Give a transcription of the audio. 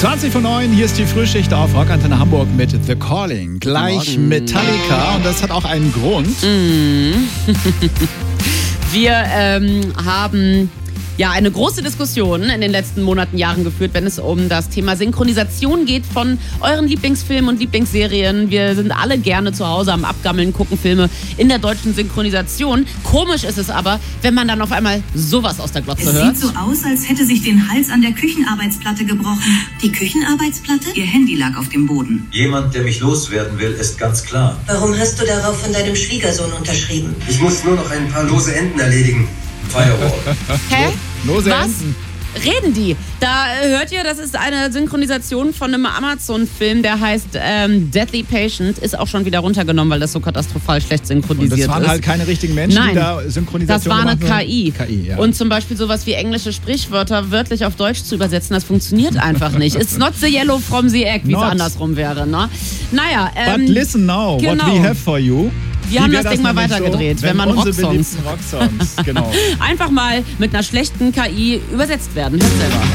20 vor 9, hier ist die Frühschicht auf Rockantenne Hamburg mit The Calling. Gleich Metallica und das hat auch einen Grund. Wir haben eine große Diskussion in den letzten Monaten, Jahren geführt, wenn es um das Thema Synchronisation geht von euren Lieblingsfilmen und Lieblingsserien. Wir sind alle gerne zu Hause am Abgammeln, gucken Filme in der deutschen Synchronisation. Komisch ist es aber, wenn man dann auf einmal sowas aus der Glotze hört. Es sieht so aus, als hätte sich den Hals an der Küchenarbeitsplatte gebrochen. Die Küchenarbeitsplatte? Ihr Handy lag auf dem Boden. Jemand, der mich loswerden will, ist ganz klar. Warum hast du darauf von deinem Schwiegersohn unterschrieben? Ich muss nur noch ein paar lose Enden erledigen. Firewall. Hä? Lose Was? Enden. Reden die? Da hört ihr, das ist eine Synchronisation von einem Amazon-Film, der heißt Deadly Patient. Ist auch schon wieder runtergenommen, weil das so katastrophal schlecht synchronisiert ist. Und das waren halt keine richtigen Menschen, die da Synchronisation das war eine gemacht haben? KI. Ja. Und zum Beispiel sowas wie englische Sprichwörter wörtlich auf Deutsch zu übersetzen, das funktioniert einfach nicht. It's not the yellow from the egg, wie es andersrum wäre. Ne? Naja. But listen now, what we have for you. Die haben das Ding mal weitergedreht, wenn man Rocksongs, genau. einfach mal mit einer schlechten KI übersetzt werden. Hört selber.